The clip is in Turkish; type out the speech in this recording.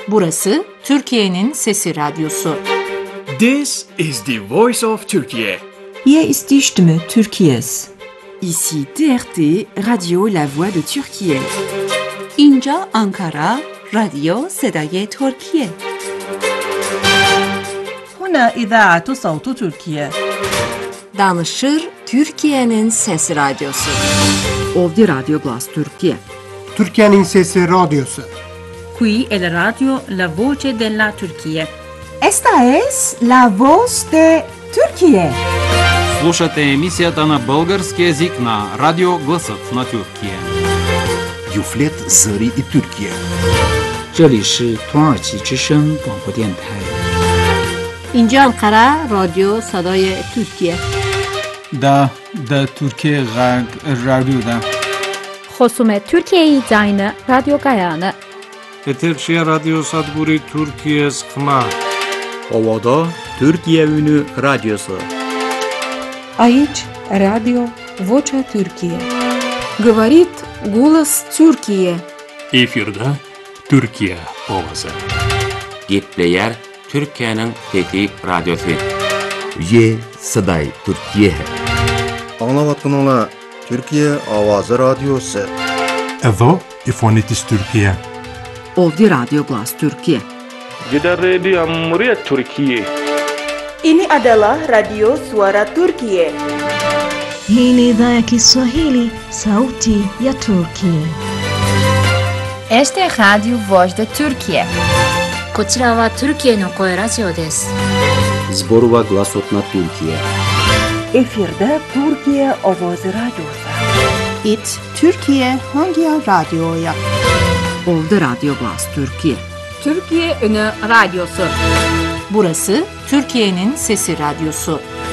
Burası Türkiye'nin Sesi Radyosu. This is the voice of Turkey. Hier ist die Stimme Türkiye's. Ici TRT, Radio La Voix de Türkiye. اینجا آنکارا، رادیو صدای ترکیه. هنا إذاعة صوت تركيا. Danışır Türkiye'nin Sesi Radyosu. Ovdje Radio Glas Türkiye. Türkiye'nin Sesi Radyosu. Qui è la radio La Voce della Turchia. Esta es la voz de Türkiye. Слушате емисията на български език на Радио Гласът на Türkiye. Юфлет Зари и Türkiye. 这里是土耳其之声广播电台。 اینجا انقره رادیو صدای ترکیه. دا ترکیه رادیو خصوم ترکیه زاین رادیو گایانه. Eterşehir Radyo Sadburi Türkiye Sıkma. Ovada Türkiye Ünü Radyosu. Aici Radio Vocea Türkiye. Говорит голос Türkiye. Efirde Türkiye Ovası. Gitleyer Türkiye'nin Tetik Radyosu. Ye Saday Türkiye. Anlavatkanlar Türkiye Avazı Radyosu. Evo İfonitis Türkiye. Ovdje Radio Glas Türkiye. Gider Radio Cumhuriyet Türkiye. Ini adalah Radio Suara Turkiye. Hii ni idhaa ya Kiswahili, Sauti ya Turkiye. Este es Radio Voz de Türkiye. こちらはトルキエの声ラジオです。 Zborova Glasot na Türkiye. Efirde Türkiye Avazı Radyosu. It Türkiye hangi radyoya? Ovdje Radio Glas Türkiye. Türkiye Ünü Radyosu. Burası Türkiye'nin Sesi Radyosu.